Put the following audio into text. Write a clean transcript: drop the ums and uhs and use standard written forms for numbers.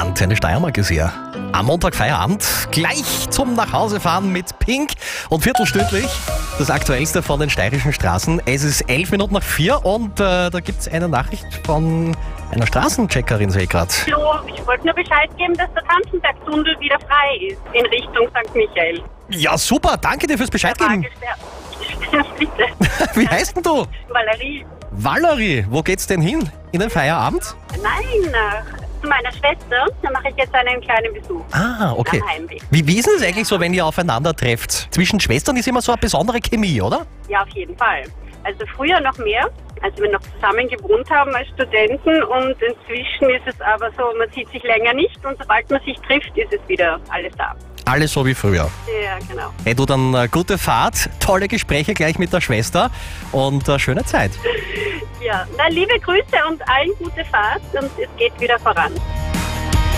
Antenne Steiermark ist hier. Am Montag Feierabend, gleich zum Nachhausefahren mit Pink und viertelstündlich das Aktuellste von den steirischen Straßen. Es ist 11:04 und da gibt es eine Nachricht von einer Straßencheckerin, sehe ich gerade. Hallo, ich wollte nur Bescheid geben, dass der Tanzenberg-Tunnel wieder frei ist, in Richtung St. Michael. Ja, super, danke dir fürs Bescheid geben. Bitte. Wie heißt denn du? Valerie. Valerie, wo geht's denn hin? In den Feierabend? Nein, zu meiner Schwester. Da mache ich jetzt einen kleinen Besuch. Ah, okay. Am Heimweg. Wie ist es eigentlich so, wenn ihr aufeinander trefft? Zwischen Schwestern ist immer so eine besondere Chemie, oder? Ja, auf jeden Fall. Also früher noch mehr, als wir noch zusammen gewohnt haben als Studenten. Und inzwischen ist es aber so, man sieht sich länger nicht und sobald man sich trifft, ist es wieder alles da. Alles so wie früher. Ja, genau. Hey, du, dann gute Fahrt, tolle Gespräche gleich mit der Schwester und schöne Zeit. Ja, na, liebe Grüße und allen gute Fahrt und es geht wieder voran.